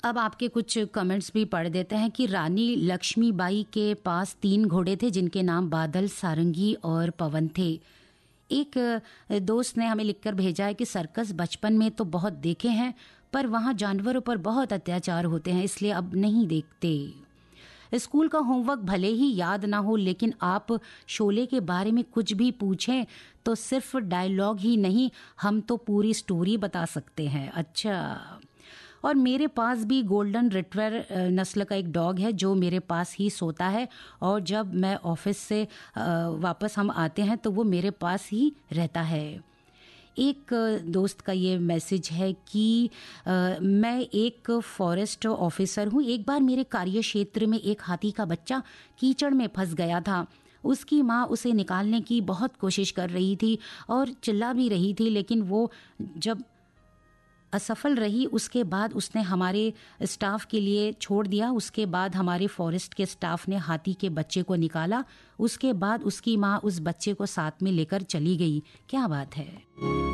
अब आपके कुछ कमेंट्स भी पढ़ देते हैं कि रानी लक्ष्मीबाई के पास 3 घोड़े थे जिनके नाम बादल, सारंगी और पवन थे। एक दोस्त ने हमें लिखकर भेजा है कि सर्कस बचपन में तो बहुत देखे हैं, पर वहाँ जानवरों पर बहुत अत्याचार होते हैं, इसलिए अब नहीं देखते। स्कूल का होमवर्क भले ही याद ना हो, लेकिन आप शोले के बारे में कुछ भी पूछें तो सिर्फ डायलॉग ही नहीं, हम तो पूरी स्टोरी बता सकते हैं। अच्छा, और मेरे पास भी गोल्डन रिट्रीवर नस्ल का एक डॉग है जो मेरे पास ही सोता है, और जब मैं ऑफिस से वापस हम आते हैं तो वो मेरे पास ही रहता है। एक दोस्त का ये मैसेज है कि मैं एक फॉरेस्ट ऑफिसर हूँ। एक बार मेरे कार्य क्षेत्र में एक हाथी का बच्चा कीचड़ में फंस गया था। उसकी माँ उसे निकालने की बहुत कोशिश कर रही थी और चिल्ला भी रही थी, लेकिन वो जब असफल रही उसके बाद उसने हमारे स्टाफ के लिए छोड़ दिया। उसके बाद हमारे फॉरेस्ट के स्टाफ ने हाथी के बच्चे को निकाला। उसके बाद उसकी माँ उस बच्चे को साथ में लेकर चली गई। क्या बात है।